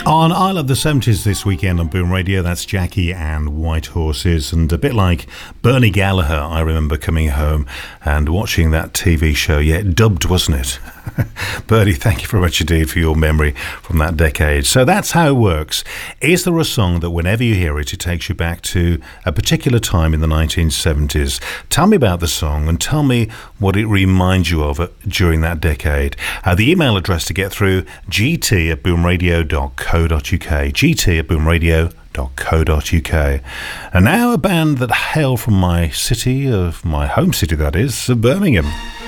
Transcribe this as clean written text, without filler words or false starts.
On I Love the 70s this weekend on Boom Radio, that's Jackie and White Horses. And a bit like Bernie Gallagher, I remember coming home and watching that TV show. Yeah, dubbed, wasn't it? Bernie, thank you very much indeed for your memory from that decade. So that's how it works. Is there a song that whenever you hear it, it takes you back to a particular time in the 1970s? Tell me about the song and tell me what it reminds you of during that decade. The email address to get through, gt@boomradio.co.uk, gt@boomradio.co.uk. And now a band that hail from my city, of my home city that is, Birmingham.